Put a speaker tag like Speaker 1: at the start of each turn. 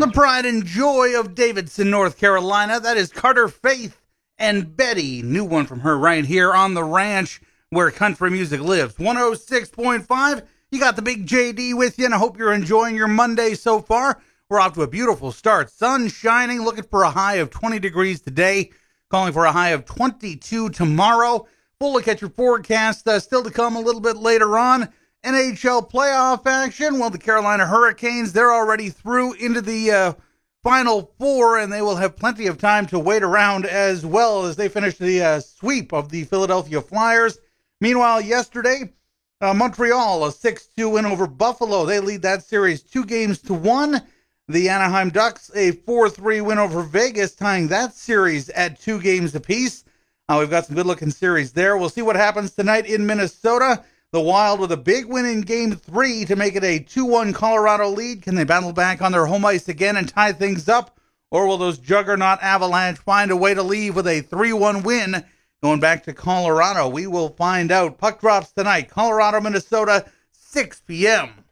Speaker 1: The pride and joy of Davidson, North Carolina. That is Carter Faith and Betty. New one from her right here on the ranch where country music lives. 106.5. You got the big JD with you, and I hope you're enjoying your Monday so far. We're off to a beautiful start. Sun shining, looking for a high of 20 degrees today, calling for a high of 22 tomorrow. We'll look at your forecast still to come a little bit later on. NHL playoff action. Well, the Carolina Hurricanes, they're already through into the Final Four, and they will have plenty of time to wait around as well as they finish the sweep of the Philadelphia Flyers. Meanwhile, yesterday, Montreal, a 6-2 win over Buffalo. They lead that series 2-1. The Anaheim Ducks, a 4-3 win over Vegas, tying that series at 2 games apiece. We've got some good-looking series there. We'll see what happens tonight in Minnesota. The Wild with a big win in Game 3 to make it a 2-1 Colorado lead. Can they battle back on their home ice again and tie things up? Or will those juggernaut Avalanche find a way to leave with a 3-1 win going back to Colorado? We will find out. Puck drops tonight. Colorado, Minnesota, 6 p.m.